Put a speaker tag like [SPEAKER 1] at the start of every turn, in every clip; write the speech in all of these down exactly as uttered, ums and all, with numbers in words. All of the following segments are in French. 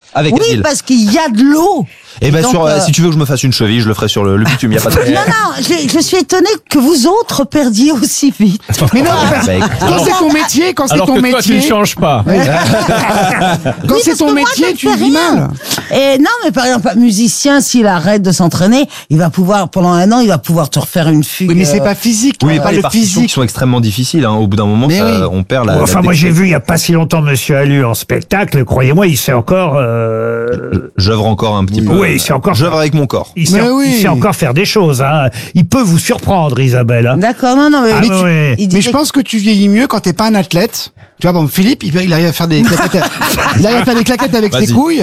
[SPEAKER 1] Avec
[SPEAKER 2] Oui,
[SPEAKER 1] Adil.
[SPEAKER 2] parce qu'il y a de l'eau.
[SPEAKER 1] Et ben
[SPEAKER 2] donc,
[SPEAKER 1] sur, euh,
[SPEAKER 2] euh,
[SPEAKER 1] si tu veux que je me fasse une cheville, je le ferai sur le, le bitume. Y a pas de.
[SPEAKER 2] Non, non, je, je suis étonnée que vous autres perdiez aussi vite.
[SPEAKER 3] Mais non,
[SPEAKER 1] Bah, écoute,
[SPEAKER 3] quand c'est ton métier, quand c'est
[SPEAKER 4] Alors
[SPEAKER 3] ton
[SPEAKER 4] que toi, tu ne
[SPEAKER 3] métier,
[SPEAKER 4] changes pas.
[SPEAKER 3] quand
[SPEAKER 2] Oui,
[SPEAKER 3] c'est
[SPEAKER 2] parce
[SPEAKER 3] ton
[SPEAKER 2] que moi,
[SPEAKER 3] métier,
[SPEAKER 2] je ne
[SPEAKER 3] tu
[SPEAKER 2] fais
[SPEAKER 3] vis
[SPEAKER 2] rien.
[SPEAKER 3] mal.
[SPEAKER 2] Et non, mais par exemple, un musicien, s'il arrête de s'entraîner, il va pouvoir, pendant un an, il va pouvoir te refaire une fugue.
[SPEAKER 3] Oui, mais c'est
[SPEAKER 2] euh,
[SPEAKER 3] pas physique.
[SPEAKER 1] Oui, mais
[SPEAKER 3] pas
[SPEAKER 1] pas les
[SPEAKER 3] le
[SPEAKER 1] partitions qui
[SPEAKER 3] physique.
[SPEAKER 1] sont extrêmement difficiles. Hein. Au bout d'un moment,
[SPEAKER 3] Mais
[SPEAKER 1] ça,
[SPEAKER 3] oui.
[SPEAKER 1] on perd la.
[SPEAKER 5] Enfin,
[SPEAKER 1] la
[SPEAKER 5] moi, j'ai
[SPEAKER 1] dextérité.
[SPEAKER 5] vu il y a pas si longtemps Monsieur Allu en spectacle. Croyez-moi, il sait encore. Euh...
[SPEAKER 1] J'œuvre encore un petit peu.
[SPEAKER 5] Oui, c'est encore.
[SPEAKER 1] J'œuvre avec mon corps.
[SPEAKER 5] Il sait,
[SPEAKER 3] Mais oui.
[SPEAKER 5] il sait encore faire des choses. Hein. Il peut vous surprendre, Isabelle. Hein.
[SPEAKER 2] D'accord, non, non, mais,
[SPEAKER 5] Ah,
[SPEAKER 2] mais tu-
[SPEAKER 5] ouais.
[SPEAKER 2] il
[SPEAKER 3] Mais
[SPEAKER 2] disait
[SPEAKER 3] je pense que tu vieillis mieux quand t'es pas un athlète. Tu vois, bon, Philippe, il, il arrive à faire des claquettes, il arrive à faire des claquettes avec ses
[SPEAKER 1] Vas-y.
[SPEAKER 3] couilles.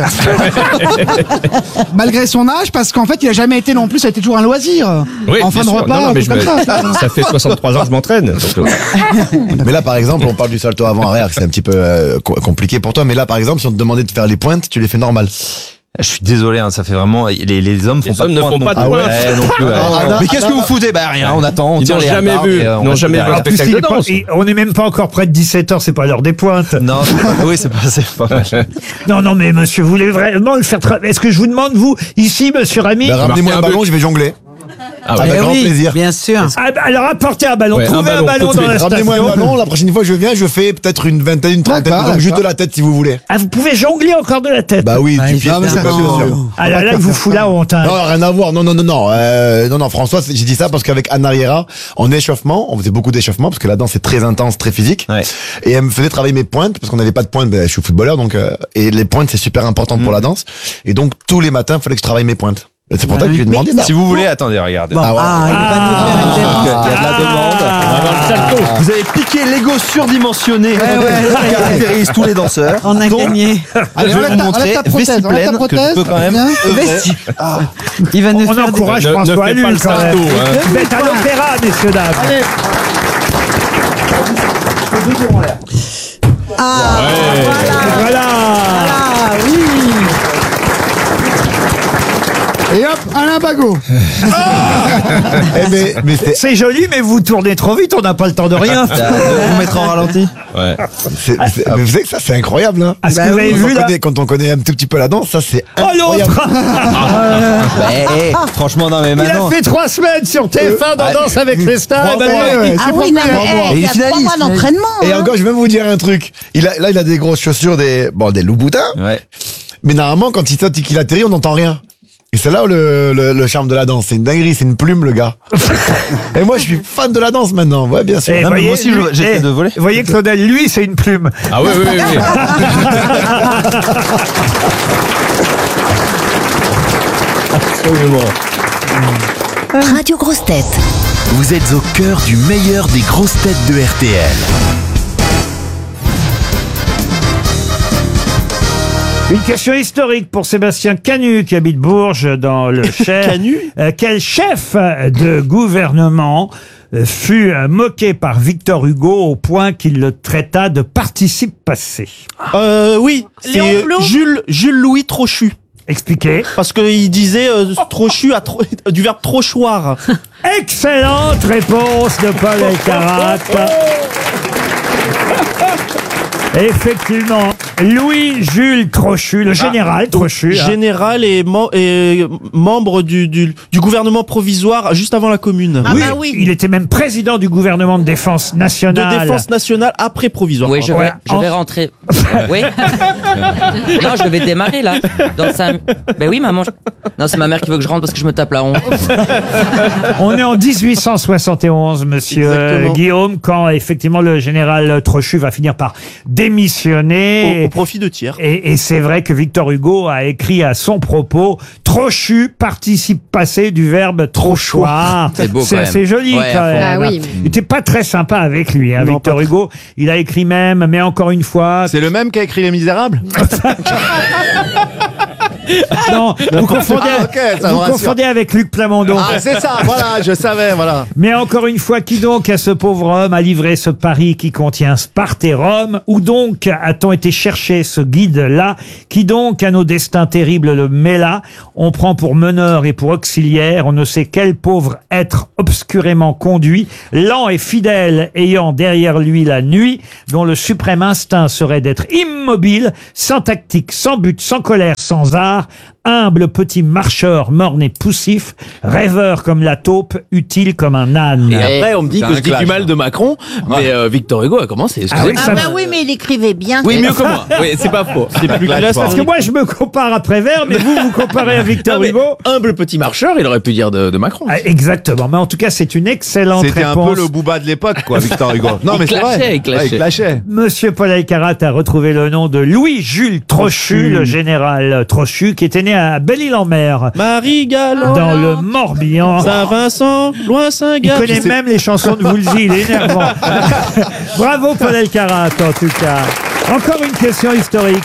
[SPEAKER 3] Malgré son âge, parce qu'en fait, il a jamais été non plus, ça a été toujours un loisir.
[SPEAKER 4] Oui,
[SPEAKER 3] en fin
[SPEAKER 4] bien
[SPEAKER 3] de
[SPEAKER 4] sûr.
[SPEAKER 3] repas,
[SPEAKER 4] Non, non,
[SPEAKER 3] un
[SPEAKER 4] mais
[SPEAKER 3] truc
[SPEAKER 4] je
[SPEAKER 3] comme
[SPEAKER 4] me-
[SPEAKER 3] ça.
[SPEAKER 4] Ça fait soixante-trois ans que je m'entraîne. donc, euh,
[SPEAKER 6] Mais là, par exemple, on parle du salto avant-arrière, que c'est un petit peu euh, co- compliqué pour toi. Mais là, par exemple, si on te demandait de faire les pointes, tu les fais normal.
[SPEAKER 1] Je suis désolé, hein, ça fait vraiment. Les, les hommes font
[SPEAKER 4] Les
[SPEAKER 1] pas
[SPEAKER 4] hommes
[SPEAKER 1] de
[SPEAKER 4] ne
[SPEAKER 1] pointe
[SPEAKER 4] font
[SPEAKER 1] non
[SPEAKER 4] pas de
[SPEAKER 1] plus.
[SPEAKER 4] pointe.
[SPEAKER 1] Ouais, non plus, ouais.
[SPEAKER 6] Ah,
[SPEAKER 1] Mais qu'est-ce que vous foutez? Bah rien, on attend. On
[SPEAKER 4] Ils
[SPEAKER 1] tire
[SPEAKER 4] n'ont
[SPEAKER 1] les
[SPEAKER 4] jamais
[SPEAKER 1] hasards
[SPEAKER 4] vu,
[SPEAKER 1] et, euh, on
[SPEAKER 4] n'ont
[SPEAKER 1] reste
[SPEAKER 4] jamais vu
[SPEAKER 1] derrière.
[SPEAKER 4] un
[SPEAKER 5] En plus,
[SPEAKER 4] spectacle
[SPEAKER 5] il
[SPEAKER 4] de
[SPEAKER 5] est pas-
[SPEAKER 4] danse.
[SPEAKER 5] il- on n'est même pas encore près de dix-sept heures, c'est pas l'heure des pointes.
[SPEAKER 1] Non, c'est pas- oui, c'est pas, c'est pas mal.
[SPEAKER 5] Non, non, mais monsieur, vous voulez vraiment le faire tra- Est-ce que je vous demande, vous, ici, monsieur Rami
[SPEAKER 6] Ben, ramenez-moi
[SPEAKER 4] marquez
[SPEAKER 6] un
[SPEAKER 4] un
[SPEAKER 6] ballon, je vais jongler.
[SPEAKER 4] Ah ouais.
[SPEAKER 6] Avec
[SPEAKER 2] Eh
[SPEAKER 6] grand
[SPEAKER 2] oui,
[SPEAKER 6] plaisir.
[SPEAKER 2] bien sûr.
[SPEAKER 5] Ah, bah, alors apportez un ballon,
[SPEAKER 4] Ouais, un
[SPEAKER 5] trouvez un
[SPEAKER 4] ballon,
[SPEAKER 5] ballon,
[SPEAKER 4] tout de
[SPEAKER 5] dans la
[SPEAKER 4] suite.
[SPEAKER 6] Ramenez-moi un
[SPEAKER 5] station.
[SPEAKER 6] ballon, la prochaine fois que je viens, je fais peut-être une vingtaine, une trentaine,
[SPEAKER 3] D'accord,
[SPEAKER 6] donc juste
[SPEAKER 3] d'accord.
[SPEAKER 6] de la tête si vous voulez.
[SPEAKER 5] Ah, vous pouvez jongler encore de la tête.
[SPEAKER 6] Bah oui,
[SPEAKER 2] Ah,
[SPEAKER 6] du
[SPEAKER 2] il
[SPEAKER 6] pied,
[SPEAKER 2] fait
[SPEAKER 6] bien
[SPEAKER 2] ça.
[SPEAKER 6] sûr.
[SPEAKER 2] Non.
[SPEAKER 5] Ah là là, il vous fout la honte. Hein.
[SPEAKER 6] Non, rien à voir. Non, non, non, non. Euh, non, non, François, c'est- j'ai dit ça parce qu'avec Anna Riera, en échauffement, on faisait beaucoup d'échauffement parce que la danse est très intense, très physique.
[SPEAKER 1] Ouais.
[SPEAKER 6] Et elle me faisait travailler mes pointes parce qu'on n'avait pas de pointes. Ben, je suis footballeur, donc euh, et les pointes c'est super important pour la danse. Et donc tous les matins, il fallait que je travaille mes pointes. Et c'est pour ça que je lui ai demandé ça.
[SPEAKER 1] Si vous voulez, attendez, regardez.
[SPEAKER 2] Bon,
[SPEAKER 6] Ah ouais.
[SPEAKER 2] ah, il va nous faire une
[SPEAKER 1] Donc,
[SPEAKER 2] démonstration.
[SPEAKER 1] il y a de la demande. Vous avez piqué l'ego surdimensionné qui caractérise tous les danseurs.
[SPEAKER 2] On a
[SPEAKER 1] Donc,
[SPEAKER 2] gagné.
[SPEAKER 3] Allez,
[SPEAKER 1] je vais
[SPEAKER 3] enlève
[SPEAKER 1] vous
[SPEAKER 3] ta-
[SPEAKER 1] montrer
[SPEAKER 3] enlève ta prothèse,
[SPEAKER 1] vessie
[SPEAKER 3] enlève ta
[SPEAKER 1] pleine que je
[SPEAKER 3] prothèse,
[SPEAKER 1] peux quand même
[SPEAKER 3] viens.
[SPEAKER 1] œuvrer.
[SPEAKER 2] Il va nous
[SPEAKER 5] On
[SPEAKER 2] faire des-
[SPEAKER 5] encourage
[SPEAKER 4] Ne- ne
[SPEAKER 5] François
[SPEAKER 4] fais
[SPEAKER 5] Allu,
[SPEAKER 4] pas le
[SPEAKER 5] quand même.
[SPEAKER 4] salto, hein.
[SPEAKER 5] Vous êtes à l'opéra, messieurs, dames.
[SPEAKER 3] Allez,
[SPEAKER 2] Ah,
[SPEAKER 5] Voilà.
[SPEAKER 2] ah, oui.
[SPEAKER 3] et hop, Alain Bagot.
[SPEAKER 6] Eh, mais, mais c'est,
[SPEAKER 5] C'est joli, mais vous tournez trop vite, on n'a pas le temps de rien.
[SPEAKER 1] Vous mettre en ralenti.
[SPEAKER 4] Ouais.
[SPEAKER 6] c'est, c'est- mais vous savez que ça c'est incroyable, hein.
[SPEAKER 5] Ah, ce
[SPEAKER 2] Bah
[SPEAKER 5] que vous
[SPEAKER 2] oui.
[SPEAKER 5] avez
[SPEAKER 6] Quand
[SPEAKER 5] vu
[SPEAKER 6] on,
[SPEAKER 5] là.
[SPEAKER 6] connaît, quand on connaît un tout petit peu la danse, ça c'est
[SPEAKER 5] Oh
[SPEAKER 6] incroyable.
[SPEAKER 5] l'autre.
[SPEAKER 1] Bah, eh, franchement, non mais
[SPEAKER 5] Il a
[SPEAKER 1] maintenant.
[SPEAKER 5] fait trois semaines sur T F un dans Danse avec les stars.
[SPEAKER 6] Bravo,
[SPEAKER 5] Emmanuel.
[SPEAKER 6] ouais,
[SPEAKER 2] Ah
[SPEAKER 6] c'est
[SPEAKER 2] oui,
[SPEAKER 6] pas
[SPEAKER 2] non,
[SPEAKER 6] vrai,
[SPEAKER 2] mais
[SPEAKER 6] bravo.
[SPEAKER 2] eh, il y a
[SPEAKER 1] Et
[SPEAKER 2] trois
[SPEAKER 1] finaliste.
[SPEAKER 2] mois d'entraînement.
[SPEAKER 6] Et
[SPEAKER 2] hein.
[SPEAKER 6] encore, je vais même vous dire un truc. Il a, là, il a des grosses chaussures, des, bon, des Louboutins.
[SPEAKER 1] Ouais.
[SPEAKER 6] Mais normalement, quand il saute et qu'il atterrit, on n'entend rien. Et c'est là où le, le, le charme de la danse. C'est une dinguerie, c'est une plume, le gars. Et moi, je suis fan de la danse maintenant. Ouais, bien sûr.
[SPEAKER 5] Eh,
[SPEAKER 1] Non, mais
[SPEAKER 5] voyez,
[SPEAKER 1] moi aussi, je-
[SPEAKER 5] lui-
[SPEAKER 1] j'essaie
[SPEAKER 5] eh,
[SPEAKER 1] de voler.
[SPEAKER 5] Vous voyez, Claudel, lui, c'est une plume.
[SPEAKER 4] Ah oui, oui, oui. oui. Absolument.
[SPEAKER 7] Radio Grosse Tête.
[SPEAKER 8] Vous êtes au cœur du meilleur des grosses têtes de R T L.
[SPEAKER 5] Une question historique pour Sébastien Canu qui habite Bourges dans le Cher.
[SPEAKER 9] Canu
[SPEAKER 5] Euh, Quel chef de gouvernement euh, fut euh, moqué par Victor Hugo au point qu'il le traita de participe passé?
[SPEAKER 9] Euh, oui,
[SPEAKER 7] Léon
[SPEAKER 9] c'est
[SPEAKER 7] Blum
[SPEAKER 9] Jules, Jules Louis Trochu.
[SPEAKER 5] Expliquez.
[SPEAKER 9] Parce qu'il disait euh, Trochu à tro- du verbe trochoir.
[SPEAKER 5] Excellente réponse de Paul Elkarat. Effectivement, Louis-Jules Trochu, le général Trochu. hein.
[SPEAKER 9] Général et, mem- et membre du, du, du gouvernement provisoire juste avant la commune.
[SPEAKER 7] Ah
[SPEAKER 5] Oui,
[SPEAKER 7] bah oui.
[SPEAKER 5] il était même président du gouvernement de défense
[SPEAKER 9] De
[SPEAKER 5] nationale.
[SPEAKER 9] défense nationale après provisoire.
[SPEAKER 10] Oui, je
[SPEAKER 5] Ouais,
[SPEAKER 10] vais, je
[SPEAKER 5] en-
[SPEAKER 10] vais rentrer. Oui. Non, je vais démarrer là. Dans cinq... Ben oui, maman. je- Non, c'est ma mère qui veut que je rentre parce que je me tape la honte.
[SPEAKER 5] On est en dix-huit cent soixante et onze, monsieur
[SPEAKER 9] Exactement.
[SPEAKER 5] Guillaume, quand effectivement le général Trochu va finir par démissionner.
[SPEAKER 9] Au, au profit de tiers.
[SPEAKER 5] Et, et c'est vrai que Victor Hugo a écrit à son propos Trochu, participe passé du verbe trochoir.
[SPEAKER 10] C'est beau, quand
[SPEAKER 5] C'est
[SPEAKER 10] même.
[SPEAKER 5] assez joli
[SPEAKER 10] Ouais,
[SPEAKER 5] quand
[SPEAKER 10] à fond.
[SPEAKER 5] même.
[SPEAKER 7] Ah oui.
[SPEAKER 5] Il était pas très sympa avec lui, hein,
[SPEAKER 9] Non,
[SPEAKER 5] Victor
[SPEAKER 9] pas
[SPEAKER 5] Hugo. Il a écrit même, mais encore une fois.
[SPEAKER 11] C'est le même qui a écrit Les Misérables?
[SPEAKER 5] Non, vous confondez,
[SPEAKER 6] Ah, ok, ça me
[SPEAKER 5] vous
[SPEAKER 6] rassure.
[SPEAKER 5] confondez avec Luc Plamondon.
[SPEAKER 6] Ah, c'est ça, voilà, je savais, voilà.
[SPEAKER 5] Mais encore une fois, qui donc à ce pauvre homme a livré ce pari qui contient Sparte et Rome? Où donc a-t-on été chercher ce guide-là? Qui donc à nos destins terribles le met là? On prend pour meneur et pour auxiliaire, on ne sait quel pauvre être obscurément conduit, lent et fidèle, ayant derrière lui la nuit, dont le suprême instinct serait d'être immobile, sans tactique, sans but, sans colère, sans art, humble petit marcheur morne et poussif, rêveur comme la taupe, utile comme un âne.
[SPEAKER 9] Et après, on me dit
[SPEAKER 6] C'est
[SPEAKER 9] que
[SPEAKER 6] un
[SPEAKER 9] je dis
[SPEAKER 6] clash.
[SPEAKER 9] du mal de Macron, mais euh, Victor Hugo a commencé.
[SPEAKER 5] Ah oui,
[SPEAKER 9] excusez-moi.
[SPEAKER 5] ça-
[SPEAKER 2] Ah bah oui, mais il écrivait bien.
[SPEAKER 9] Oui, mieux que moi. Oui, c'est pas faux. C'est plus classe.
[SPEAKER 5] Parce que moi, je me compare à Prévert, mais vous, vous comparez à Victor
[SPEAKER 9] Non, mais
[SPEAKER 5] Hugo.
[SPEAKER 9] humble petit marcheur, il aurait pu dire de, de Macron.
[SPEAKER 5] Ah, exactement. Mais en tout cas, c'est une excellente
[SPEAKER 6] C'était un
[SPEAKER 5] réponse.
[SPEAKER 6] peu le booba de l'époque, quoi, Victor Hugo. Non,
[SPEAKER 9] Il
[SPEAKER 6] mais c'est
[SPEAKER 9] clashait,
[SPEAKER 6] vrai.
[SPEAKER 9] il clashait.
[SPEAKER 6] Ouais, il clashait.
[SPEAKER 5] Monsieur Paul Alcarat a retrouvé le nom de Louis-Jules Trochu, le général Trochu, qui était né à Belle-Île-en-Mer,
[SPEAKER 9] Marie-Galante,
[SPEAKER 5] dans le Morbihan.
[SPEAKER 9] Saint-Vincent, loin
[SPEAKER 5] Il
[SPEAKER 9] Saint-Gall.
[SPEAKER 5] connaît même les chansons de Woolsey, il est énervant. Bravo Paul Alcarat, en tout cas. Encore une question historique.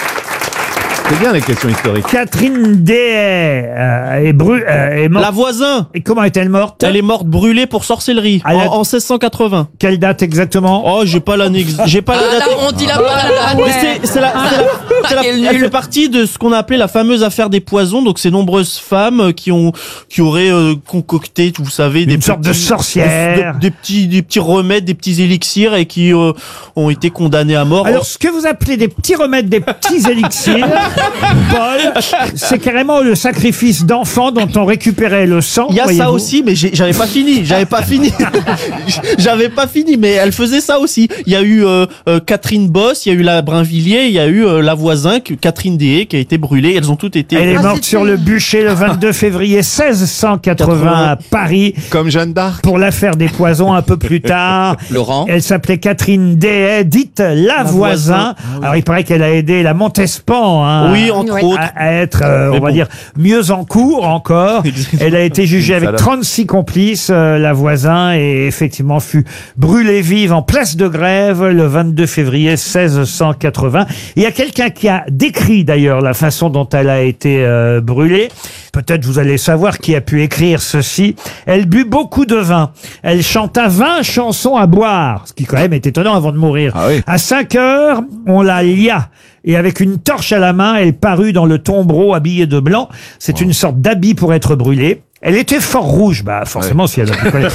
[SPEAKER 6] C'est bien les questions historiques.
[SPEAKER 5] Catherine Dehaye euh, est, bru- euh, est morte.
[SPEAKER 9] La voisin,
[SPEAKER 5] Et comment est-elle morte?
[SPEAKER 9] elle est morte brûlée pour sorcellerie
[SPEAKER 5] Ah, la-
[SPEAKER 9] en, en seize cent quatre-vingts.
[SPEAKER 5] Quelle date exactement?
[SPEAKER 9] Oh, j'ai pas l'année, ex- j'ai pas la
[SPEAKER 10] Ah,
[SPEAKER 9] date.
[SPEAKER 10] là, on dit la bonne date.
[SPEAKER 9] Mais c'est, c'est la, c'est la- c'est la-
[SPEAKER 10] Quel
[SPEAKER 9] elle
[SPEAKER 10] nul.
[SPEAKER 9] fait partie de ce qu'on a appelé la fameuse affaire des poisons. Donc, ces nombreuses femmes qui ont, qui auraient euh, concocté, vous savez, des
[SPEAKER 5] Une sorte de
[SPEAKER 9] petits-
[SPEAKER 5] sorcière.
[SPEAKER 9] des, des petits, des petits remèdes, des petits élixirs et qui euh, ont été condamnées à mort.
[SPEAKER 5] Alors, ce que vous appelez des petits remèdes, des petits élixirs, Paul, c'est carrément le sacrifice d'enfants dont on récupérait le sang.
[SPEAKER 9] Il y a ça
[SPEAKER 5] voyez-vous.
[SPEAKER 9] aussi, mais j'ai- j'avais pas fini. J'avais pas fini. J'avais pas fini, mais elle faisait ça aussi. Il y a eu euh, euh, Catherine Boss, il y a eu la Brinvilliers, il y a eu euh, la voisin, que- Catherine Dehaye, qui a été brûlée. Elles ont toutes été.
[SPEAKER 5] Elle est
[SPEAKER 2] Ah,
[SPEAKER 5] morte
[SPEAKER 2] c'était-
[SPEAKER 5] sur le bûcher le vingt-deux février seize cent quatre-vingts à Paris
[SPEAKER 6] Comme Jeanne d'Arc.
[SPEAKER 5] pour l'affaire des poisons un peu plus tard.
[SPEAKER 10] Laurent.
[SPEAKER 5] Elle s'appelait Catherine Dehaye, dite la, voisin.
[SPEAKER 9] voisin.
[SPEAKER 5] Alors il paraît qu'elle a aidé la Montespan hein,
[SPEAKER 9] Oui, entre
[SPEAKER 2] Oui.
[SPEAKER 9] autres.
[SPEAKER 5] à, à être, euh,
[SPEAKER 9] Mais
[SPEAKER 5] on va
[SPEAKER 9] bon.
[SPEAKER 5] dire, mieux en cours encore. Elle a été jugée avec
[SPEAKER 6] Salope.
[SPEAKER 5] trente-six complices, euh, la voisin, et effectivement fut brûlée vive en place de grève le vingt-deux février seize cent quatre-vingts. Il y a quelqu'un qui a décrit d'ailleurs la façon dont elle a été euh, brûlée. Peut-être vous allez savoir qui a pu écrire ceci. Elle but beaucoup de vin. Elle chanta vingt chansons à boire, ce qui quand même est étonnant avant de mourir.
[SPEAKER 6] Ah oui.
[SPEAKER 5] À cinq heures, on la lia. Et avec une torche à la main, elle parut dans le tombereau habillée de blanc. C'est une sorte d'habit pour être brûlée. Elle était fort rouge, bah forcément si elle a pu connaître.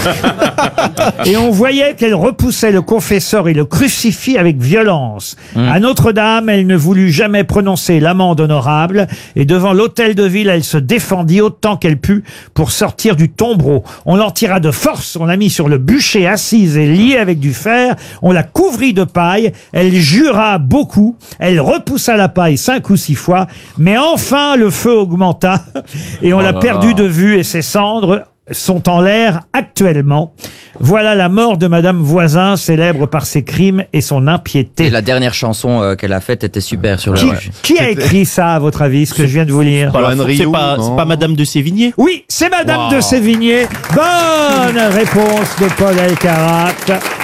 [SPEAKER 5] Et on voyait qu'elle repoussait le confesseur et le crucifix avec violence. À Notre-Dame, elle ne voulut jamais prononcer l'amende honorable, et devant l'hôtel de ville, elle se défendit autant qu'elle put pour sortir du tombereau. On l'en tira de force, on l'a mis sur le bûcher assise et liée avec du fer, on la couvrit de paille, elle jura beaucoup, elle repoussa la paille cinq ou six fois, mais enfin le feu augmenta, et on l'a perdu de vue, et ses cendres sont en l'air actuellement. Voilà la mort de Madame Voisin, célèbre par ses crimes et son impiété.
[SPEAKER 10] Et la dernière chanson euh, qu'elle a faite était super sur le.
[SPEAKER 5] Qui, qui a écrit ça, à votre avis, ce que je viens de vous lire?
[SPEAKER 9] Voilà,
[SPEAKER 6] Johan
[SPEAKER 9] c'est
[SPEAKER 6] Rioux,
[SPEAKER 9] pas,
[SPEAKER 6] non.
[SPEAKER 9] c'est pas Madame de Sévigné.
[SPEAKER 5] Oui, c'est Madame
[SPEAKER 9] Wow.
[SPEAKER 5] de Sévigné. Bonne réponse de Paul Alcarat.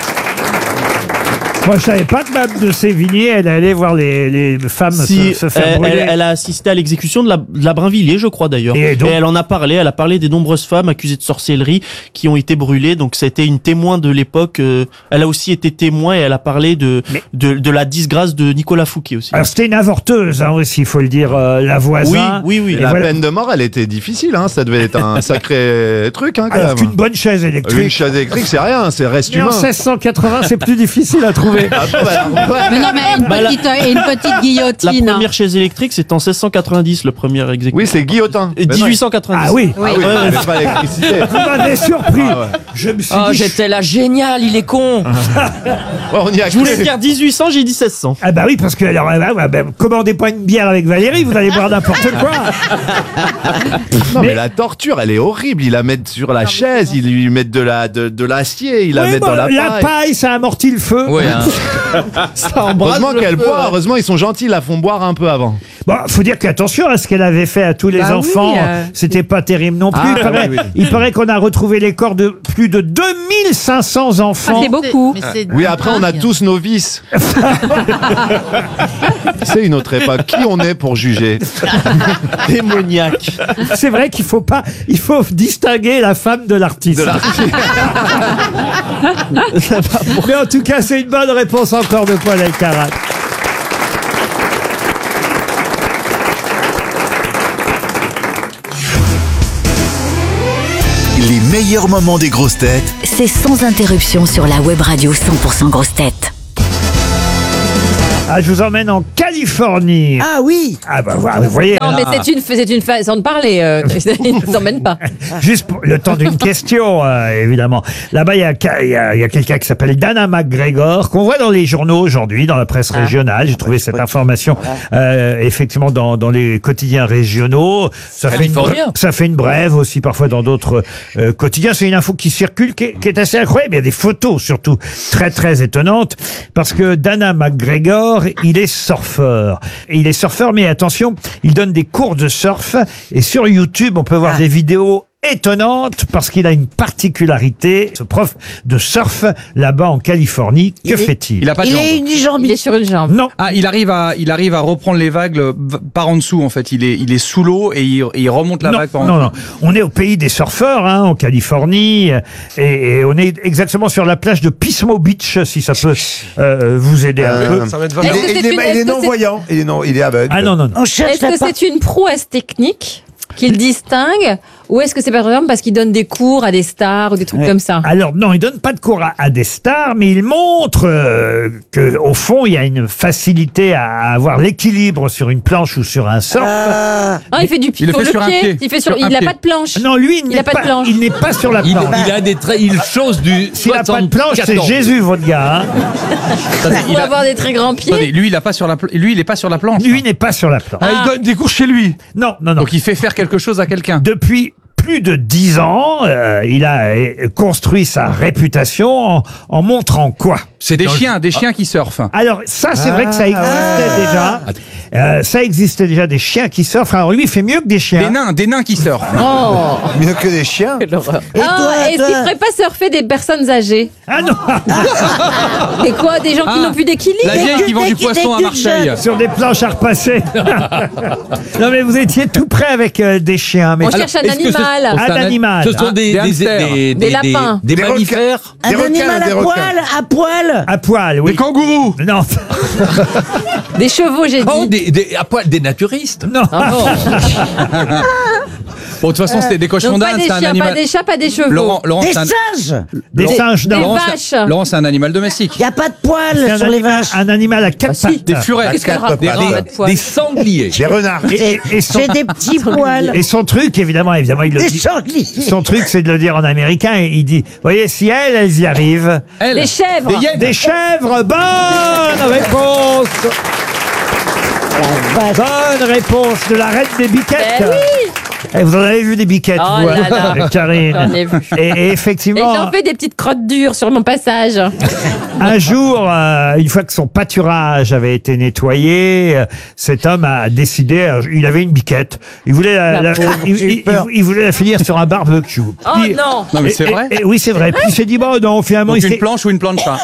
[SPEAKER 5] Moi, je savais pas que Madame de Sévigné, elle allait voir les, les femmes
[SPEAKER 9] Si,
[SPEAKER 5] se, se faire
[SPEAKER 9] elle,
[SPEAKER 5] brûler.
[SPEAKER 9] elle- elle a assisté à l'exécution de la, de la Brinvilliers, je crois d'ailleurs.
[SPEAKER 5] Et
[SPEAKER 9] Et,
[SPEAKER 5] donc-
[SPEAKER 9] elle en a parlé. Elle a parlé des nombreuses femmes accusées de sorcellerie qui ont été brûlées. Donc c'était une témoin de l'époque. euh, elle a aussi été témoin et elle a parlé de
[SPEAKER 5] Mais-
[SPEAKER 9] de, de la disgrâce de Nicolas Fouquet aussi.
[SPEAKER 5] Alors, c'était une avorteuse, hein, aussi, il faut le dire, euh, la
[SPEAKER 9] oui,
[SPEAKER 5] Voisin.
[SPEAKER 9] oui, oui.
[SPEAKER 5] Et
[SPEAKER 6] La
[SPEAKER 5] voilà.
[SPEAKER 6] peine de mort, elle était difficile, hein. Ça devait être un sacré truc, hein, quand
[SPEAKER 5] Alors
[SPEAKER 6] même.
[SPEAKER 5] qu'une bonne chaise
[SPEAKER 6] Une
[SPEAKER 5] électrique.
[SPEAKER 6] chaise électrique, c'est rien, c'est reste
[SPEAKER 5] Mais en
[SPEAKER 6] humain.
[SPEAKER 5] seize cent quatre-vingts, c'est plus difficile à trouver.
[SPEAKER 6] Ah, bah, alors, ouais.
[SPEAKER 11] Mais non, mais une
[SPEAKER 9] Bah, la-
[SPEAKER 11] petite, et une petite
[SPEAKER 9] La
[SPEAKER 11] guillotine. hein.
[SPEAKER 9] première chaise électrique, c'est en seize cent quatre-vingt-dix, le premier exécution.
[SPEAKER 6] Oui, c'est Guillotin.
[SPEAKER 9] Et dix-huit cent quatre-vingt-dix.
[SPEAKER 5] Ah oui,
[SPEAKER 6] Ah oui,
[SPEAKER 9] Ouais, ouais.
[SPEAKER 6] mais pas l'électricité.
[SPEAKER 5] vous m'avez surpris.
[SPEAKER 6] Ah ouais.
[SPEAKER 5] Je me suis
[SPEAKER 10] Oh,
[SPEAKER 5] dit...
[SPEAKER 10] j'étais là, génial, il est con.
[SPEAKER 6] Ouais, on y a
[SPEAKER 9] Je voulais
[SPEAKER 6] cru.
[SPEAKER 9] dire dix-huit cents, j'ai dit seize cents.
[SPEAKER 5] Ah bah oui, parce que alors, ah bah, bah, commandez pas une bière avec Valérie, vous allez boire n'importe quoi.
[SPEAKER 6] Non, mais...
[SPEAKER 5] Mais-
[SPEAKER 6] la torture, elle est horrible. Ils la mettent sur la chaise, ils lui mettent de la de, de l'acier, ils la
[SPEAKER 5] Oui,
[SPEAKER 6] mettent
[SPEAKER 5] bon,
[SPEAKER 6] dans la
[SPEAKER 5] la
[SPEAKER 6] paille.
[SPEAKER 5] paille, ça amortit le feu.
[SPEAKER 10] Oui, hein.
[SPEAKER 9] Ça embrasse
[SPEAKER 6] Heureusement
[SPEAKER 9] le
[SPEAKER 6] qu'elle
[SPEAKER 9] feu,
[SPEAKER 6] boit,
[SPEAKER 9] hein.
[SPEAKER 6] heureusement ils sont gentils, ils la font boire un peu avant.
[SPEAKER 5] Bon, faut dire qu'attention à ce qu'elle avait fait à tous les
[SPEAKER 11] Bah oui,
[SPEAKER 5] enfants.
[SPEAKER 11] euh.
[SPEAKER 5] C'était pas terrible non plus.
[SPEAKER 6] Ah,
[SPEAKER 5] il paraît,
[SPEAKER 6] oui, oui.
[SPEAKER 5] il paraît qu'on a retrouvé les corps de plus de deux mille cinq cents
[SPEAKER 11] Ah,
[SPEAKER 5] enfants.
[SPEAKER 11] c'est beaucoup.
[SPEAKER 6] Oui, après on a tous nos vices. C'est une autre époque. Qui on est pour juger?
[SPEAKER 9] Démoniaque.
[SPEAKER 5] C'est vrai qu'il faut pas, il faut distinguer la femme de l'artiste. Mais en tout cas, c'est une bonne réponse encore de Paul Elkarat.
[SPEAKER 8] Les meilleurs moments des grosses têtes
[SPEAKER 7] C'est sans interruption sur la web radio cent pour cent grosses têtes.
[SPEAKER 5] Ah, je vous emmène en Californie.
[SPEAKER 2] Ah oui.
[SPEAKER 5] Ah bah voilà, vous voyez.
[SPEAKER 11] Non, mais c'est une, c'est une façon de parler, euh, Christelle, il ne nous emmène pas.
[SPEAKER 5] Juste pour le temps d'une question, euh, évidemment. Là-bas, il y a, il y a, il y a quelqu'un qui s'appelle Dana McGregor, qu'on voit dans les journaux aujourd'hui, dans la presse régionale. J'ai trouvé cette information, euh, effectivement, dans, dans les quotidiens régionaux. Ça fait, une,
[SPEAKER 10] Californien.
[SPEAKER 5] ça fait une brève aussi, parfois, dans d'autres euh, quotidiens. C'est une info qui circule, qui est, qui est assez incroyable. Il y a des photos, surtout, très, très étonnantes, parce que Dana McGregor, il est surfeur. Et il est surfeur, mais attention, il donne des cours de surf. Et sur YouTube, on peut voir
[SPEAKER 2] Ah.
[SPEAKER 5] des vidéos étonnantes parce qu'il a une particularité. Ce prof de surf, là-bas en Californie, que
[SPEAKER 2] Il est-
[SPEAKER 5] fait-il?
[SPEAKER 12] Il a pas de
[SPEAKER 2] Il
[SPEAKER 12] jambes.
[SPEAKER 2] est unijambiste.
[SPEAKER 11] Il est sur une jambe.
[SPEAKER 5] Non.
[SPEAKER 12] Ah, il arrive à, il arrive à reprendre les vagues euh, v- par en dessous, en fait. Il est, il est sous l'eau et il, et il remonte la
[SPEAKER 5] Non,
[SPEAKER 12] vague par en
[SPEAKER 5] non,
[SPEAKER 12] dessous.
[SPEAKER 5] non. On est au pays des surfeurs, hein, en Californie, et, et on est exactement sur la plage de Pismo Beach, si ça peut euh, vous aider un
[SPEAKER 1] Euh,
[SPEAKER 5] peu.
[SPEAKER 4] Ça va être
[SPEAKER 1] Il
[SPEAKER 11] Est-ce
[SPEAKER 1] est,
[SPEAKER 11] que
[SPEAKER 1] il
[SPEAKER 11] c'est
[SPEAKER 1] est-
[SPEAKER 11] une-
[SPEAKER 1] il
[SPEAKER 11] est-ce
[SPEAKER 1] est
[SPEAKER 11] que c'est-
[SPEAKER 1] non-voyant. Il est, non, il est aveugle.
[SPEAKER 5] Ah non, non, non.
[SPEAKER 2] On cherche
[SPEAKER 11] Est-ce
[SPEAKER 2] la
[SPEAKER 11] que
[SPEAKER 2] part-
[SPEAKER 11] c'est une prouesse technique qu'il distingue ou est-ce que c'est par exemple parce qu'il donne des cours à des stars ou des trucs comme ça?
[SPEAKER 5] Alors non, il donne pas de cours à, à des stars, mais il montre euh, que au fond, il y a une facilité à avoir l'équilibre sur une planche ou sur un surf.
[SPEAKER 2] Ah,
[SPEAKER 11] Non, il fait du
[SPEAKER 12] Il le
[SPEAKER 11] sur
[SPEAKER 12] fait
[SPEAKER 11] le
[SPEAKER 12] sur un
[SPEAKER 11] pied.
[SPEAKER 12] pied.
[SPEAKER 11] Il fait sur,
[SPEAKER 12] Sur un
[SPEAKER 11] il n'a
[SPEAKER 12] pied.
[SPEAKER 11] pas de planche.
[SPEAKER 5] Non, lui, il
[SPEAKER 11] Il
[SPEAKER 5] n'est
[SPEAKER 11] a pas de planche.
[SPEAKER 5] il n'est pas sur la
[SPEAKER 10] Il,
[SPEAKER 5] planche.
[SPEAKER 10] il a des traits, il chose du.
[SPEAKER 5] S'il n'a pas de planche, c'est
[SPEAKER 10] soixante-quatorze.
[SPEAKER 5] Jésus, votre gars. Hein.
[SPEAKER 11] Il faut avoir des très grands pieds.
[SPEAKER 12] Attendez, lui, il a pas sur la, pla- lui, il est pas sur la planche.
[SPEAKER 5] Lui n'est pas sur la planche.
[SPEAKER 11] Ah.
[SPEAKER 6] Il donne des cours chez lui.
[SPEAKER 5] Non, non, non.
[SPEAKER 12] Donc il fait faire quelque chose à quelqu'un.
[SPEAKER 5] Depuis plus de dix ans, euh, il a euh, construit sa réputation en, en montrant quoi?
[SPEAKER 12] C'est des chiens, des chiens qui surfent.
[SPEAKER 5] Alors ça, c'est vrai que ça existait déjà. Euh, ça existait déjà des chiens qui surfent. Alors lui, il fait mieux que des chiens.
[SPEAKER 12] Des nains, des nains qui surfent.
[SPEAKER 11] Oh.
[SPEAKER 1] Mieux que des chiens.
[SPEAKER 2] et
[SPEAKER 11] Ah,
[SPEAKER 2] toi,
[SPEAKER 11] est-ce
[SPEAKER 2] toi
[SPEAKER 11] qu'il ne ferait pas surfer des personnes âgées?
[SPEAKER 5] Ah non.
[SPEAKER 11] Et quoi, des gens qui
[SPEAKER 12] Ah.
[SPEAKER 11] n'ont plus d'équilibre?
[SPEAKER 12] La vieille qui vend du
[SPEAKER 2] Dès qu'il-
[SPEAKER 12] poisson à
[SPEAKER 2] dès qu'il
[SPEAKER 12] Marseille.
[SPEAKER 2] jeune.
[SPEAKER 5] Sur des planches à repasser. Non mais vous étiez tout près avec euh, des chiens. Mais
[SPEAKER 11] On cherche un
[SPEAKER 10] est-ce que ce-
[SPEAKER 11] animal.
[SPEAKER 5] un animal.
[SPEAKER 10] Ce sont des,
[SPEAKER 12] des
[SPEAKER 10] des,
[SPEAKER 12] hamsters.
[SPEAKER 10] des,
[SPEAKER 11] Des lapins.
[SPEAKER 10] des
[SPEAKER 1] Des
[SPEAKER 10] mammifères.
[SPEAKER 2] Un
[SPEAKER 1] Des requins,
[SPEAKER 2] animal
[SPEAKER 1] des
[SPEAKER 2] à
[SPEAKER 1] requins.
[SPEAKER 2] poil, à poil.
[SPEAKER 5] À poil, oui.
[SPEAKER 6] Des kangourous.
[SPEAKER 5] Non,
[SPEAKER 11] Des chevaux, j'ai dit.
[SPEAKER 10] Oh, des, des, à poil, des naturistes.
[SPEAKER 5] non.
[SPEAKER 11] Ah bon.
[SPEAKER 12] Bon, de toute façon, c'était des cochons
[SPEAKER 11] Donc pas
[SPEAKER 12] d'Inde,
[SPEAKER 11] des
[SPEAKER 12] c'est un
[SPEAKER 11] chiens,
[SPEAKER 12] animal.
[SPEAKER 11] pas des chats, pas des chevaux.
[SPEAKER 12] Laurent, Laurent,
[SPEAKER 2] Des
[SPEAKER 12] c'est un...
[SPEAKER 2] singes.
[SPEAKER 5] Des
[SPEAKER 11] Des-
[SPEAKER 5] singes,
[SPEAKER 11] des
[SPEAKER 5] non.
[SPEAKER 12] Laurent,
[SPEAKER 11] vaches.
[SPEAKER 12] c'est- Laurent, c'est un animal domestique.
[SPEAKER 2] Il n'y a pas de poil
[SPEAKER 5] C'est un,
[SPEAKER 2] sur les
[SPEAKER 5] animal,
[SPEAKER 2] vaches.
[SPEAKER 5] un animal à quatre
[SPEAKER 11] Bah si.
[SPEAKER 5] pattes.
[SPEAKER 12] Des furets.
[SPEAKER 11] Qu'est-ce qu'elle raconte?
[SPEAKER 10] Des,
[SPEAKER 11] Des
[SPEAKER 10] des,
[SPEAKER 11] poils.
[SPEAKER 10] des sangliers.
[SPEAKER 1] Des renards.
[SPEAKER 5] Et, et- et son,
[SPEAKER 2] J'ai des petits poils.
[SPEAKER 5] et son truc, évidemment, évidemment, il le
[SPEAKER 2] Des
[SPEAKER 5] dit.
[SPEAKER 2] sangliers.
[SPEAKER 5] Son truc, c'est de le dire en américain. Et il dit, voyez, si elles, elles y arrivent.
[SPEAKER 12] Elle.
[SPEAKER 11] Des chèvres.
[SPEAKER 12] Des hyènes.
[SPEAKER 5] Des chèvres, bonne réponse. Bonne réponse de la reine des biquettes.
[SPEAKER 11] Eh oui.
[SPEAKER 5] Eh, vous en avez vu des biquettes,
[SPEAKER 11] Oh
[SPEAKER 5] vous,
[SPEAKER 11] là
[SPEAKER 5] hein,
[SPEAKER 11] là.
[SPEAKER 5] Karine.
[SPEAKER 11] J'en ai vu.
[SPEAKER 5] Et, et
[SPEAKER 11] Et
[SPEAKER 5] effectivement,
[SPEAKER 11] j'en fais des petites crottes dures sur mon passage.
[SPEAKER 5] un jour, euh, une fois que son pâturage avait été nettoyé, euh, cet homme a décidé, euh, il avait une biquette, il voulait la, la- il, il- il- il voulait la finir sur un barbecue.
[SPEAKER 11] Oh
[SPEAKER 5] Puis-
[SPEAKER 11] non.
[SPEAKER 12] Non, mais
[SPEAKER 5] et-
[SPEAKER 12] c'est
[SPEAKER 5] et-
[SPEAKER 12] vrai.
[SPEAKER 5] et oui, c'est vrai. Puis il s'est dit, bon, non, finalement,
[SPEAKER 12] Donc
[SPEAKER 5] il
[SPEAKER 12] une
[SPEAKER 5] s'est...
[SPEAKER 12] planche ou une plancha.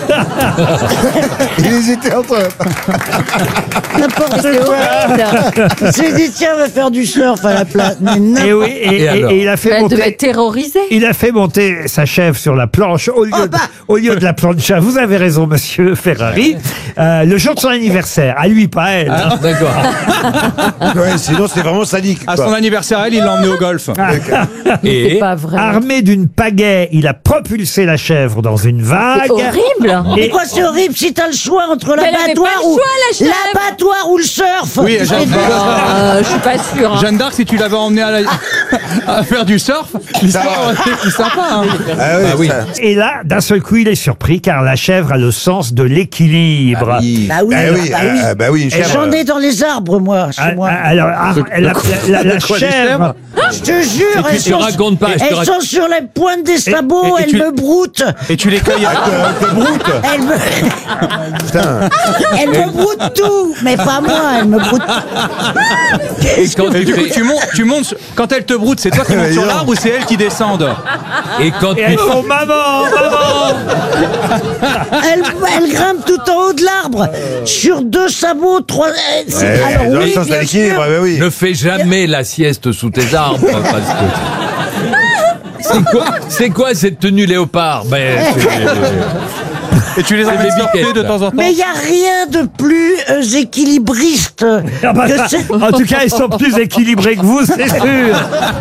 [SPEAKER 1] Il hésitait entre.
[SPEAKER 2] N'importe quoi. Il s'est dit, tiens, on va faire du surf à la place. Mais
[SPEAKER 5] Et
[SPEAKER 2] n'importe-
[SPEAKER 5] oui, et,
[SPEAKER 10] Et
[SPEAKER 5] et-
[SPEAKER 10] alors
[SPEAKER 5] et il a fait
[SPEAKER 11] Elle devait
[SPEAKER 5] monter...
[SPEAKER 11] être terrorisée.
[SPEAKER 5] Il a fait monter sa chèvre sur la planche au lieu,
[SPEAKER 2] Oh
[SPEAKER 5] de,
[SPEAKER 2] bah.
[SPEAKER 5] au lieu de la plancha. Vous avez raison, monsieur Ferrari. Euh, le jour de son anniversaire. À lui, pas à elle. hein.
[SPEAKER 10] D'accord.
[SPEAKER 1] Ouais, sinon, c'est vraiment sadique.
[SPEAKER 12] À
[SPEAKER 1] quoi.
[SPEAKER 12] son anniversaire, elle, il l'a emmené au golf.
[SPEAKER 11] C'est
[SPEAKER 10] Et
[SPEAKER 11] pas vrai.
[SPEAKER 5] Armé d'une pagaie, il a propulsé la chèvre dans une vague.
[SPEAKER 11] C'est horrible.
[SPEAKER 5] Et-
[SPEAKER 2] Mais quoi, c'est horrible si t'as le choix entre
[SPEAKER 11] Mais elle avait
[SPEAKER 2] l'abattoir
[SPEAKER 11] pas le
[SPEAKER 2] ou
[SPEAKER 11] choix, la chèvre.
[SPEAKER 2] l'abattoir ou le surf.
[SPEAKER 12] Oui,
[SPEAKER 2] Il
[SPEAKER 12] Jeanne
[SPEAKER 2] fait-
[SPEAKER 11] Euh, je suis pas sûre. hein.
[SPEAKER 12] Jeanne d'Arc, si tu l'avais emmené à, la... à faire du surf, l'histoire aurait été plus sympa. Hein.
[SPEAKER 1] Ah oui,
[SPEAKER 10] Ah oui.
[SPEAKER 1] ça-
[SPEAKER 5] Et là, d'un seul coup, il est surpris car la chèvre a le sens de l'équilibre.
[SPEAKER 10] Ah oui.
[SPEAKER 2] Bah oui,
[SPEAKER 1] Ah oui,
[SPEAKER 2] bah oui.
[SPEAKER 1] ah, bah oui, une chèvre.
[SPEAKER 2] J'en ai dans les arbres, moi, chez
[SPEAKER 5] Ah,
[SPEAKER 2] moi.
[SPEAKER 5] ah, Alors, ah, la, la- la- la
[SPEAKER 12] Quoi, des
[SPEAKER 5] chèvre,
[SPEAKER 12] chèvres
[SPEAKER 2] Je te jure,
[SPEAKER 13] Et tu
[SPEAKER 2] elles
[SPEAKER 13] te
[SPEAKER 2] sont,
[SPEAKER 13] racontes pas, je te
[SPEAKER 2] elles
[SPEAKER 13] raconte-
[SPEAKER 2] sont sur les pointes des sabots,
[SPEAKER 12] et- et
[SPEAKER 2] elles
[SPEAKER 12] tu-
[SPEAKER 2] me broutent.
[SPEAKER 12] Et tu les cueilles avec
[SPEAKER 6] Te broute.
[SPEAKER 2] Elles me...
[SPEAKER 6] Putain.
[SPEAKER 2] elles me broutent tout, mais pas moi, elles me broutent.
[SPEAKER 13] Et quand
[SPEAKER 12] Et
[SPEAKER 13] tu
[SPEAKER 12] du coup,
[SPEAKER 13] fais-
[SPEAKER 12] tu montes, tu montes. sur- Quand elles te broutent, c'est toi qui montes sur l'arbre ou c'est elles qui descendent?
[SPEAKER 13] Et quand
[SPEAKER 5] Et
[SPEAKER 13] tu
[SPEAKER 5] elles font maman, maman.
[SPEAKER 2] Elles, elles grimpent tout en haut de l'arbre, sur deux sabots, trois... euh, c'est-
[SPEAKER 6] Eh,
[SPEAKER 2] Alors
[SPEAKER 6] dans le
[SPEAKER 2] oui,
[SPEAKER 6] sens de
[SPEAKER 2] bien
[SPEAKER 6] l'équilibre,
[SPEAKER 2] sûr.
[SPEAKER 6] eh ben oui.
[SPEAKER 13] ne fais jamais la sieste sous tes arbres, parce que... C'est quoi, c'est quoi cette tenue léopard? Ben, c'est-
[SPEAKER 12] Et tu les
[SPEAKER 13] C'est
[SPEAKER 12] emmènes
[SPEAKER 13] des
[SPEAKER 12] surfer
[SPEAKER 13] biquettes.
[SPEAKER 12] de temps en temps?
[SPEAKER 2] Mais il n'y a rien de plus euh, équilibriste
[SPEAKER 5] Ah bah,
[SPEAKER 2] que
[SPEAKER 5] ça,
[SPEAKER 2] c'est-
[SPEAKER 5] en tout cas, ils sont plus équilibrés que vous, c'est sûr.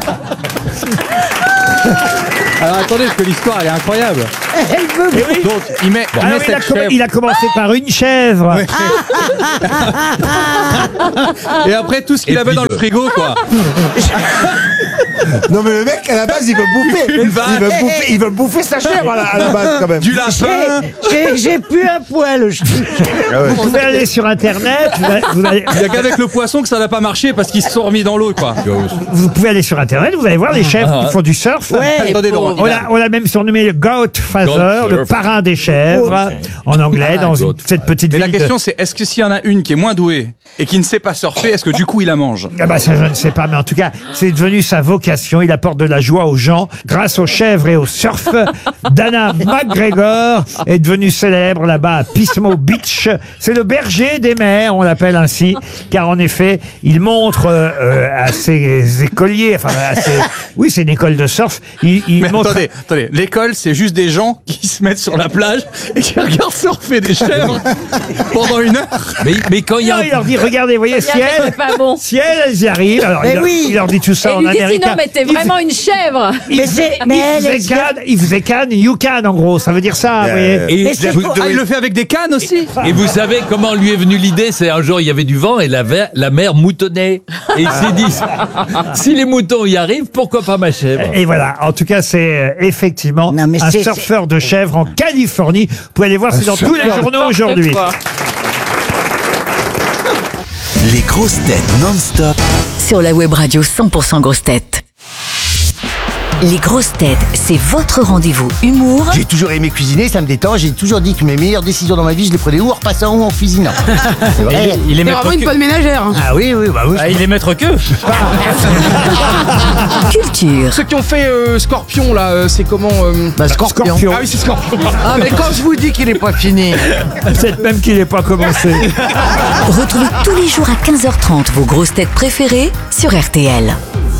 [SPEAKER 12] Alors attendez, parce que l'histoire elle est incroyable.
[SPEAKER 2] Elle me
[SPEAKER 5] Eh oui.
[SPEAKER 12] Donc il met, il
[SPEAKER 5] Alors,
[SPEAKER 12] met
[SPEAKER 5] il, a
[SPEAKER 12] cette
[SPEAKER 5] comm-
[SPEAKER 12] chèvre.
[SPEAKER 5] il a commencé par une chèvre.
[SPEAKER 12] Et après tout ce qu'il
[SPEAKER 13] Et
[SPEAKER 12] avait
[SPEAKER 13] puis
[SPEAKER 12] dans
[SPEAKER 13] de-
[SPEAKER 12] le frigo quoi.
[SPEAKER 6] Non mais le mec à la base il veut bouffer.
[SPEAKER 12] Une vache.
[SPEAKER 6] Il veut bouffer, il veut bouffer sa chèvre à la, à la base quand même.
[SPEAKER 12] Du lapin.
[SPEAKER 2] J'ai- J'ai plus un poil. je-
[SPEAKER 6] Ah ouais.
[SPEAKER 5] Vous pouvez aller sur Internet. Vous, allez- vous allez-
[SPEAKER 12] Il y a qu'avec le poisson que ça n'a pas marché parce qu'ils se sont remis dans l'eau quoi.
[SPEAKER 5] vous pouvez aller sur Internet. Vous allez voir les chèvres qui font du surf.
[SPEAKER 2] Ouais.
[SPEAKER 12] Attendez Laurent.
[SPEAKER 5] On l'a, on l'a même surnommé le Goat Father,
[SPEAKER 13] Goat
[SPEAKER 5] le
[SPEAKER 13] surf.
[SPEAKER 5] parrain des chèvres, en anglais, dans une-
[SPEAKER 13] Goat.
[SPEAKER 5] cette petite
[SPEAKER 12] Et
[SPEAKER 5] ville.
[SPEAKER 12] la
[SPEAKER 5] de-
[SPEAKER 12] question c'est est-ce que s'il y en a une qui est moins douée et qui ne sait pas surfer, est-ce que du coup il la mange?
[SPEAKER 5] Ah bah ça, je ne sais pas, mais en tout cas, c'est devenu sa vocation. Il apporte de la joie aux gens grâce aux chèvres et au surf. Dana McGregor est devenue célèbre là-bas à Pismo Beach. C'est le berger des mers, on l'appelle ainsi, car en effet, il montre euh, euh, à ses écoliers, enfin, à ses- oui, c'est une école de surf. Il, il
[SPEAKER 12] Mais
[SPEAKER 5] montre.
[SPEAKER 12] attendez, attendez, l'école c'est juste des gens qui se mettent sur la plage et qui regardent surfer des chèvres pendant une heure.
[SPEAKER 13] Mais, mais quand il y a
[SPEAKER 5] Non, il leur dit, regardez, voyez, si
[SPEAKER 11] Regardez,
[SPEAKER 5] elles,
[SPEAKER 11] c'est pas bon.
[SPEAKER 5] si elles, elles y arrivent, alors
[SPEAKER 2] Mais
[SPEAKER 5] il, leur,
[SPEAKER 2] oui.
[SPEAKER 5] il leur dit tout ça
[SPEAKER 11] Et
[SPEAKER 5] en
[SPEAKER 11] lui dit
[SPEAKER 5] américain.
[SPEAKER 11] sinon, mais t'es
[SPEAKER 5] Il-
[SPEAKER 11] vraiment une chèvre.
[SPEAKER 5] Il,
[SPEAKER 2] Mais c'est-
[SPEAKER 5] il
[SPEAKER 2] mais elle,
[SPEAKER 5] faisait
[SPEAKER 2] elle-
[SPEAKER 5] can, il faisait can, you can en gros, ça veut dire ça, vous voyez.
[SPEAKER 13] Et,
[SPEAKER 2] Mais c'est
[SPEAKER 13] vous,
[SPEAKER 2] quoi-
[SPEAKER 12] Ah, il le fait avec des cannes aussi.
[SPEAKER 13] et vous savez comment lui est venue l'idée? C'est un jour, il y avait du vent et la, ver- la mer moutonnait. Et il s'est dit, si les moutons y arrivent, pourquoi pas ma chèvre?
[SPEAKER 5] Et voilà, en tout cas, c'est euh, effectivement
[SPEAKER 2] Non, mais
[SPEAKER 5] un
[SPEAKER 2] c'est-
[SPEAKER 5] surfeur de chèvres en Californie. Vous pouvez aller voir, c'est dans tous les journaux aujourd'hui.
[SPEAKER 8] Les grosses têtes non-stop
[SPEAKER 7] Sur la web radio cent pour cent grosses têtes. Les grosses têtes, c'est votre rendez-vous humour
[SPEAKER 14] J'ai toujours aimé cuisiner, ça me détend. J'ai toujours dit que mes meilleures décisions dans ma vie, je les prenais ou en repassant ou en cuisinant. C'est vrai.
[SPEAKER 12] Il est
[SPEAKER 15] C'est vraiment une bonne ménagère. hein.
[SPEAKER 14] Ah oui, oui, bah oui.
[SPEAKER 9] il est maître que.
[SPEAKER 7] culture.
[SPEAKER 15] Ceux qui ont fait euh, Scorpion là, euh, c'est comment euh,
[SPEAKER 14] Bah, Scorpion.
[SPEAKER 5] Scorpion.
[SPEAKER 15] Ah oui, c'est Scorpion.
[SPEAKER 14] Ah, mais quand je vous dis qu'il est pas fini.
[SPEAKER 5] Peut-être même qu'il n'est pas commencé.
[SPEAKER 7] Retrouvez tous les jours à quinze heures trente vos grosses têtes préférées sur R T L.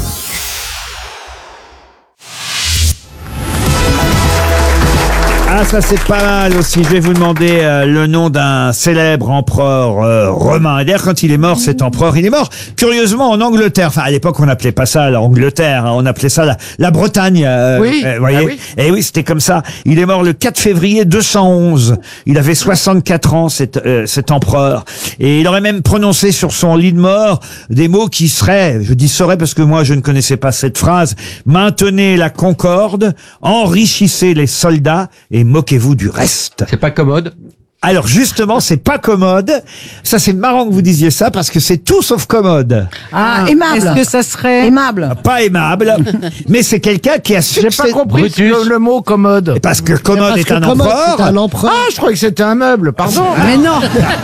[SPEAKER 5] Ah, ça c'est pas mal aussi. Je vais vous demander euh, le nom d'un célèbre empereur euh, romain. Et d'ailleurs, quand il est mort, cet empereur, il est mort curieusement en Angleterre. Enfin, à l'époque, on n'appelait pas ça l'Angleterre, hein, on appelait ça la, la Bretagne. euh,
[SPEAKER 15] Oui.
[SPEAKER 5] euh, voyez.
[SPEAKER 15] Ah oui.
[SPEAKER 5] Et oui, c'était comme ça. Il est mort le quatre février deux cent onze. Il avait soixante-quatre ans, cet, euh, cet empereur. Et il aurait même prononcé sur son lit de mort des mots qui seraient, je dis seraient parce que moi je ne connaissais pas cette phrase, maintenez la concorde, enrichissez les soldats et moquez-vous du reste.
[SPEAKER 9] C'est pas commode.
[SPEAKER 5] Alors justement, c'est pas commode. Ça, c'est marrant que vous disiez ça parce que c'est tout sauf commode.
[SPEAKER 2] Ah, aimable.
[SPEAKER 15] Est-ce que ça serait
[SPEAKER 2] Aimable.
[SPEAKER 5] Pas aimable, mais c'est quelqu'un qui a
[SPEAKER 14] J'ai pas
[SPEAKER 5] succédé.
[SPEAKER 14] compris le, le mot commode.
[SPEAKER 5] Parce que commode
[SPEAKER 14] Parce
[SPEAKER 5] est
[SPEAKER 14] que
[SPEAKER 5] un
[SPEAKER 14] commode,
[SPEAKER 5] empereur.
[SPEAKER 14] c'est un empereur. Ah, je croyais que c'était un meuble, pardon.
[SPEAKER 2] Mais non.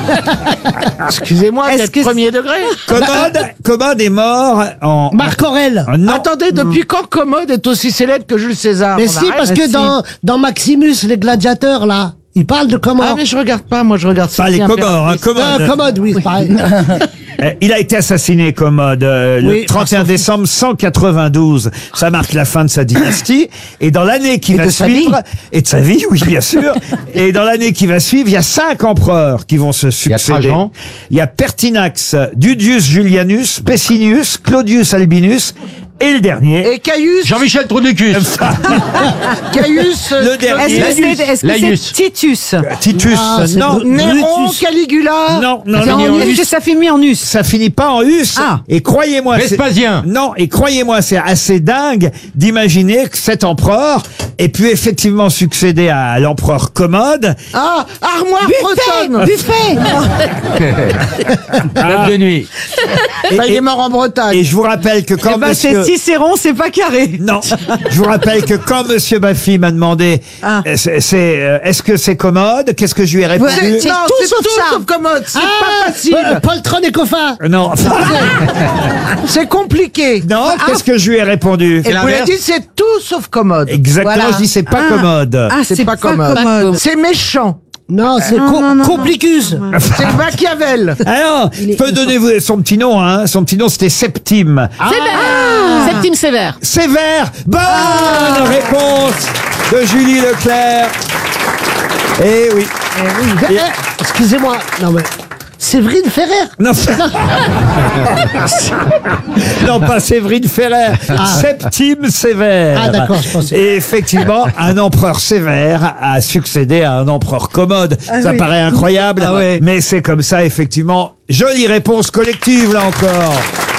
[SPEAKER 14] Excusez-moi
[SPEAKER 2] Est-ce
[SPEAKER 14] d'être
[SPEAKER 2] que
[SPEAKER 14] premier degré.
[SPEAKER 5] Commode, commode est mort en.
[SPEAKER 2] Marc Aurèle.
[SPEAKER 5] en- non.
[SPEAKER 14] Attendez, depuis quand commode est aussi célèbre que Jules César?
[SPEAKER 16] Mais
[SPEAKER 14] On
[SPEAKER 16] si,
[SPEAKER 14] arrête.
[SPEAKER 16] parce que dans, dans Maximus, les gladiateurs, là, ils parlent de comment.
[SPEAKER 14] Ah, mais je regarde pas, moi je regarde ça.
[SPEAKER 5] Pas les Comores, hein,
[SPEAKER 16] Ah,
[SPEAKER 5] Commode.
[SPEAKER 16] commode, oui, c'est pareil.
[SPEAKER 5] Euh, Il a été assassiné, Commode, euh, le
[SPEAKER 16] Oui,
[SPEAKER 5] trente et un décembre cent quatre-vingt-douze. Ça marque la fin de sa dynastie. Et dans l'année qui
[SPEAKER 2] Et
[SPEAKER 5] va
[SPEAKER 2] de sa
[SPEAKER 5] suivre,
[SPEAKER 2] vie.
[SPEAKER 5] et de sa vie, oui, bien sûr. Et dans l'année qui va suivre, il y a cinq empereurs qui vont se succéder.
[SPEAKER 9] Trajan.
[SPEAKER 5] Il y a Pertinax, Dudius Julianus, Pessinus, Claudius Albinus, et le dernier.
[SPEAKER 14] Et Caius,
[SPEAKER 9] Jean-Michel Trudencus.
[SPEAKER 14] Caius,
[SPEAKER 5] Le
[SPEAKER 14] euh,
[SPEAKER 5] dernier.
[SPEAKER 15] Est-ce que c'est est-ce que
[SPEAKER 9] Laïus.
[SPEAKER 15] c'est Titus
[SPEAKER 5] Titus,
[SPEAKER 16] Ah, c'est
[SPEAKER 5] non.
[SPEAKER 16] Bru-
[SPEAKER 14] Néron,
[SPEAKER 16] Brutus.
[SPEAKER 14] Caligula.
[SPEAKER 5] Non, non,
[SPEAKER 15] C'est
[SPEAKER 5] non.
[SPEAKER 15] en- Est-ce que ça finit en us?
[SPEAKER 5] Ça finit pas en us.
[SPEAKER 15] Ah.
[SPEAKER 5] Et croyez-moi, c'est-
[SPEAKER 9] Vespasien.
[SPEAKER 5] non, et croyez-moi, c'est assez dingue d'imaginer que cet empereur ait pu effectivement succéder à l'empereur Commode.
[SPEAKER 14] Ah, armoire bretonne.
[SPEAKER 2] Buffet.
[SPEAKER 9] Table de nuit.
[SPEAKER 5] Et,
[SPEAKER 14] Bah, il
[SPEAKER 5] et-
[SPEAKER 14] est mort en Bretagne.
[SPEAKER 5] et je vous rappelle que quand
[SPEAKER 15] Eh ben, c'est
[SPEAKER 5] monsieur,
[SPEAKER 15] Cicéron, c'est pas carré.
[SPEAKER 5] Non. Je vous rappelle que quand Monsieur Baffy m'a demandé,
[SPEAKER 15] Ah.
[SPEAKER 5] euh, c'est, c'est, euh, est-ce que c'est commode, qu'est-ce que je lui ai répondu?
[SPEAKER 16] C'est c'est
[SPEAKER 15] Non,
[SPEAKER 16] tout
[SPEAKER 15] c'est
[SPEAKER 16] sauf
[SPEAKER 15] tout
[SPEAKER 16] ça.
[SPEAKER 15] sauf commode, c'est
[SPEAKER 16] Ah,
[SPEAKER 15] pas facile.
[SPEAKER 16] euh, poltron et coffin.
[SPEAKER 5] Euh, Non.
[SPEAKER 15] C'est compliqué.
[SPEAKER 5] Non, qu'est-ce que je lui ai répondu?
[SPEAKER 15] Et vous l'avez dit, c'est tout sauf commode.
[SPEAKER 5] Exactement,
[SPEAKER 15] Voilà.
[SPEAKER 5] je dis c'est pas
[SPEAKER 15] Ah.
[SPEAKER 5] commode.
[SPEAKER 15] Ah, c'est pas, commode. C'est méchant.
[SPEAKER 16] Non, c'est
[SPEAKER 15] Non,
[SPEAKER 16] co-
[SPEAKER 15] non, non,
[SPEAKER 16] complicus.
[SPEAKER 15] C'est Machiavel.
[SPEAKER 5] Alors, je peux donner vous- son petit nom, hein. Son petit nom, c'était Septime.
[SPEAKER 16] Ah.
[SPEAKER 17] Septime sévère.
[SPEAKER 5] Sévère. Bonne réponse de Julie Leclerc. Eh oui.
[SPEAKER 16] Eh, excusez-moi. Non, mais. Séverine Ferrer.
[SPEAKER 5] Non, non, pas Séverine Ferrer. Septime Sévère.
[SPEAKER 16] Ah, d'accord, je pensais.
[SPEAKER 5] Et effectivement, un empereur sévère a succédé à un empereur commode.
[SPEAKER 15] Ah
[SPEAKER 5] ça
[SPEAKER 15] oui.
[SPEAKER 5] paraît incroyable,
[SPEAKER 15] Ah ouais.
[SPEAKER 5] mais c'est comme ça, effectivement. Jolie réponse collective, là encore.